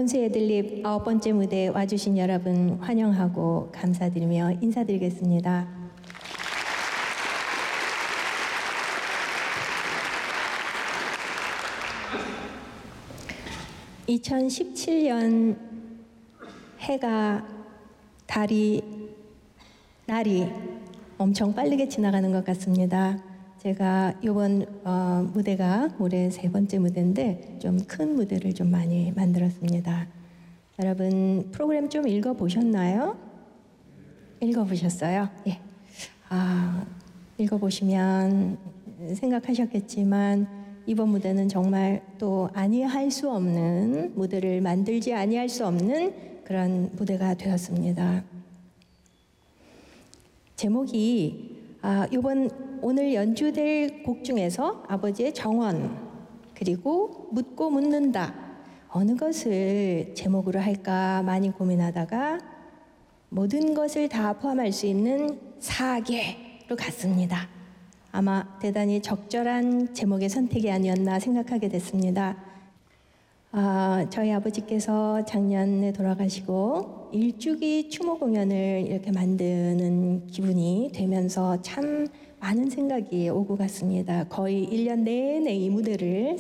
손수 애들립 9번째 무대에 와주신 여러분 환영하고 감사드리며 인사드리겠습니다. (2017년) 해가 날이 엄청 빠르게 지나가는 것 같습니다. 제가 이번 무대가 올해 3번째 무대인데 좀 큰 무대를 좀 많이 만들었습니다. 여러분 프로그램 좀 읽어보셨나요? 읽어보셨어요? 예. 읽어보시면 생각하셨겠지만 이번 무대는 정말 또 아니할 수 없는 무대를 만들지 아니할 수 없는 그런 무대가 되었습니다. 제목이 오늘 연주될 곡 중에서 아버지의 정원 그리고 묻고 묻는다 어느 것을 제목으로 할까 많이 고민하다가 모든 것을 다 포함할 수 있는 4개로 갔습니다. 아마 대단히 적절한 제목의 선택이 아니었나 생각하게 됐습니다. 저희 아버지께서 작년에 돌아가시고 일주기 추모 공연을 이렇게 만드는 기분이 되면서 참 많은 생각이 오고 갔습니다. 거의 1년 내내 이 무대를